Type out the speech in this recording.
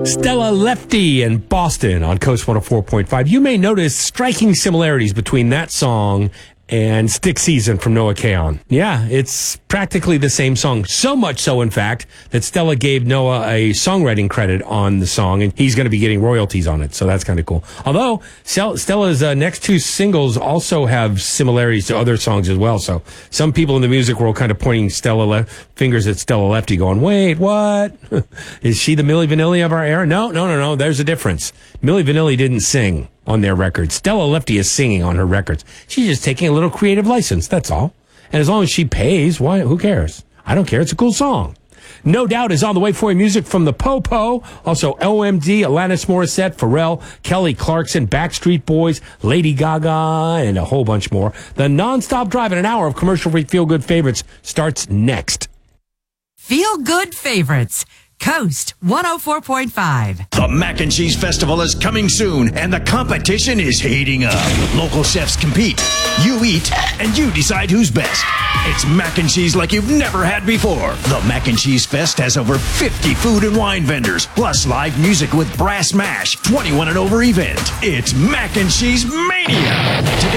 Stella Lefty and Boston on Coast 104.5. You may notice striking similarities between that song and Stick Season from Noah Kahan. Yeah, it's practically the same song. So much so, in fact, that Stella gave Noah a songwriting credit on the song, and he's going to be getting royalties on it, so that's kind of cool. Although, Stella's next two singles also have similarities to other songs as well, so some people in the music world kind of pointing fingers at Stella Lefty going, wait, what? Is she the Milli Vanilli of our era? No, there's a difference. Milli Vanilli didn't sing on their records. Stella Lefty is singing on her records. She's just taking a little creative license, that's all. And as long as she pays, why? Who cares? I don't care. It's a cool song. No Doubt is on the way for you. Music from the Popo. Also, OMD, Alanis Morissette, Pharrell, Kelly Clarkson, Backstreet Boys, Lady Gaga, and a whole bunch more. The nonstop drive in an hour of commercial-free feel-good favorites starts next. Feel Good Favorites. Coast 104.5. The Mac and Cheese Festival is coming soon, and the competition is heating up. Local chefs compete, you eat, and you decide who's best. It's mac and cheese like you've never had before. The Mac and Cheese Fest has over 50 food and wine vendors, plus live music with Brass Mash, 21 and over event. It's Mac and Cheese Mania.